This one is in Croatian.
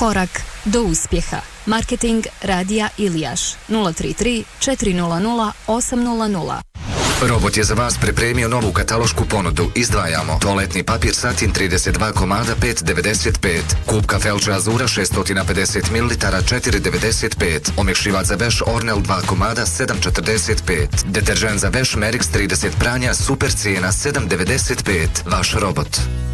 Korak do uspjeha. Marketing Radija Ilijaš 033 400 800. Robot je za vas pripremio novu katalošku ponudu. Izdvajamo toaletni papir Satin 32 komada 5,95, kupka Felča Azura 650 ml 4,95, omekšivač za veš Ornel 2 komada 7,45, deteržent za veš Merix 30 pranja super cijena 7,95. Vaš robot.